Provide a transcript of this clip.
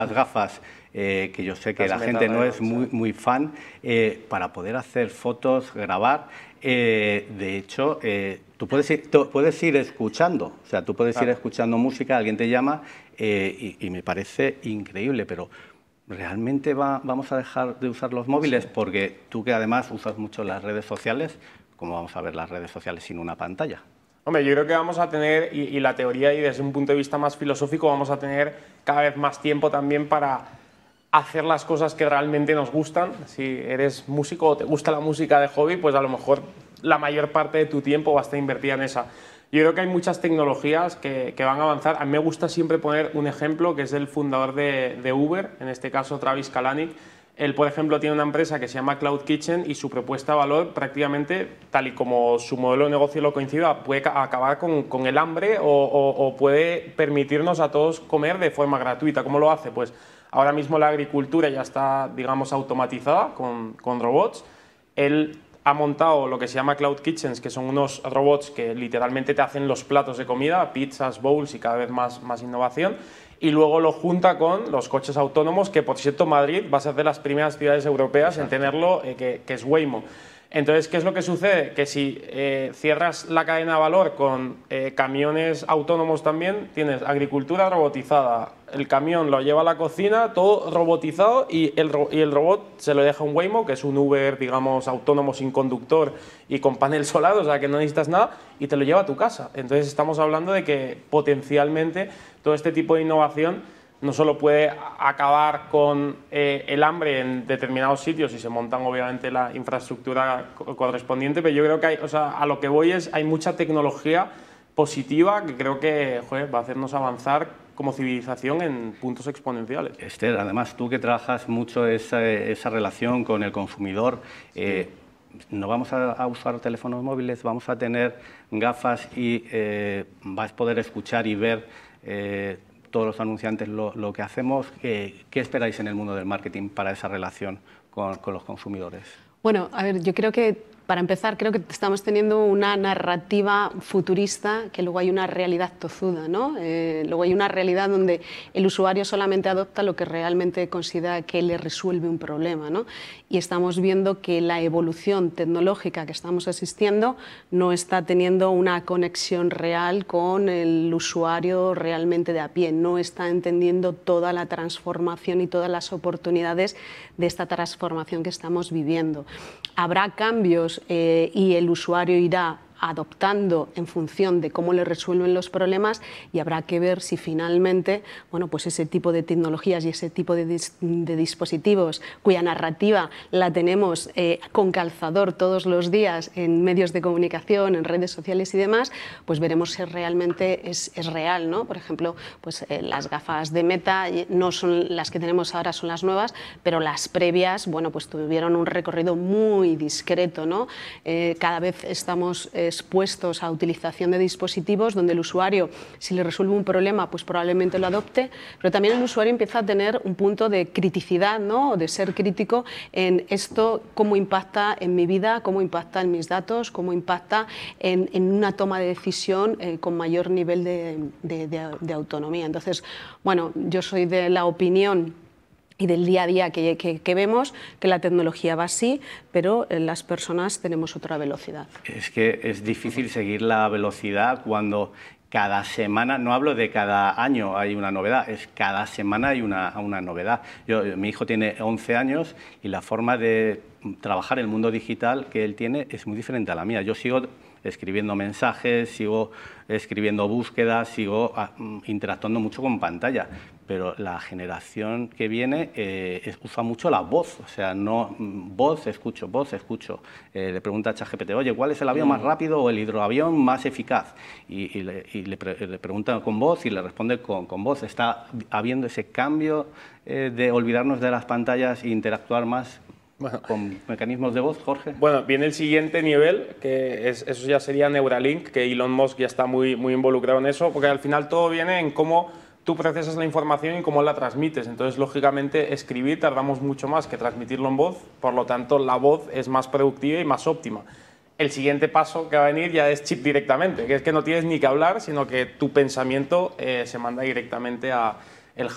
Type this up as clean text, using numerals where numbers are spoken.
las gafas, que yo sé que la gente no es muy fan, para poder hacer fotos, grabar. De hecho, tú puedes ir escuchando, o sea, tú puedes ir escuchando música, alguien te llama y me parece increíble, pero ¿realmente vamos a dejar de usar los móviles? Porque tú, que además usas mucho las redes sociales, ¿cómo vamos a ver las redes sociales sin una pantalla? Hombre, yo creo que vamos a tener, y la teoría, y desde un punto de vista más filosófico, vamos a tener cada vez más tiempo también para hacer las cosas que realmente nos gustan. Si eres músico o te gusta la música de hobby, pues a lo mejor la mayor parte de tu tiempo va a estar invertida en esa. Yo creo que hay muchas tecnologías que van a avanzar. A mí me gusta siempre poner un ejemplo, que es el fundador de Uber, en este caso Travis Kalanick. Él, por ejemplo, tiene una empresa que se llama Cloud Kitchen y su propuesta de valor, prácticamente, tal y como su modelo de negocio lo coincide, puede acabar con el hambre o puede permitirnos a todos comer de forma gratuita. ¿Cómo lo hace? Pues ahora mismo la agricultura ya está, digamos, automatizada con robots. Él ha montado lo que se llama Cloud Kitchens, que son unos robots que literalmente te hacen los platos de comida, pizzas, bowls y cada vez más innovación. Y luego lo junta con los coches autónomos, que por cierto Madrid va a ser de las primeras ciudades europeas en tenerlo, que es Waymo. Entonces, ¿qué es lo que sucede? Que si cierras la cadena de valor con camiones autónomos también, tienes agricultura robotizada, el camión lo lleva a la cocina, todo robotizado, y el robot se lo deja a un Waymo, que es un Uber, digamos, autónomo sin conductor y con panel solar, o sea que no necesitas nada, y te lo lleva a tu casa. Entonces estamos hablando de que potencialmente todo este tipo de innovación no solo puede acabar con el hambre en determinados sitios y se montan obviamente la infraestructura correspondiente, pero yo creo que hay, o sea, a lo que voy es, hay mucha tecnología positiva que creo que va a hacernos avanzar como civilización en puntos exponenciales. Esther, además tú que trabajas mucho esa relación con el consumidor, no vamos a usar teléfonos móviles, vamos a tener gafas y vas a poder escuchar y ver todos los anunciantes lo que hacemos. ¿Qué esperáis en el mundo del marketing para esa relación con los consumidores? Bueno, a ver, yo creo que, para empezar, creo que estamos teniendo una narrativa futurista, que luego hay una realidad tozuda, ¿no? Luego hay una realidad donde el usuario solamente adopta lo que realmente considera que le resuelve un problema, ¿no? Y estamos viendo que la evolución tecnológica que estamos asistiendo no está teniendo una conexión real con el usuario realmente de a pie, no está entendiendo toda la transformación y todas las oportunidades de esta transformación que estamos viviendo. Habrá cambios y el usuario irá adoptando en función de cómo le resuelven los problemas, y habrá que ver si finalmente, bueno, pues ese tipo de tecnologías y ese tipo de dispositivos cuya narrativa la tenemos con calzador todos los días en medios de comunicación, en redes sociales y demás, pues veremos si realmente es real, ¿no? Por ejemplo, pues las gafas de Meta no son las que tenemos ahora, son las nuevas, pero las previas, bueno, pues tuvieron un recorrido muy discreto, ¿no? Cada vez estamos expuestos a utilización de dispositivos donde el usuario, si le resuelve un problema, pues probablemente lo adopte, pero también el usuario empieza a tener un punto de criticidad, ¿no? O de ser crítico en esto, cómo impacta en mi vida, cómo impacta en mis datos, cómo impacta en una toma de decisión con mayor nivel de autonomía. Entonces, bueno, yo soy de la opinión y del día a día que vemos que la tecnología va así, pero las personas tenemos otra velocidad. Es que es difícil seguir la velocidad cuando cada semana, no hablo de cada año hay una novedad, es cada semana hay una novedad. Mi hijo tiene 11 años y la forma de trabajar el mundo digital que él tiene es muy diferente a la mía. Yo sigo escribiendo mensajes, sigo escribiendo búsquedas, sigo interactuando mucho con pantalla, pero la generación que viene usa mucho la voz, o sea, no voz, escucho. Le pregunta a ChatGPT, oye, ¿cuál es el avión más rápido o el hidroavión más eficaz? Y le pregunta con voz y le responde con voz. Está habiendo ese cambio de olvidarnos de las pantallas e interactuar más con mecanismos de voz, Jorge. Bueno, viene el siguiente nivel, que eso ya sería Neuralink, que Elon Musk ya está muy involucrado en eso, porque al final todo viene en cómo tú procesas la información y cómo la transmites. Entonces, lógicamente, escribir tardamos mucho más que transmitirlo en voz, por lo tanto, la voz es más productiva y más óptima. El siguiente paso que va a venir ya es chip directamente, que es que no tienes ni que hablar, sino que tu pensamiento se manda directamente a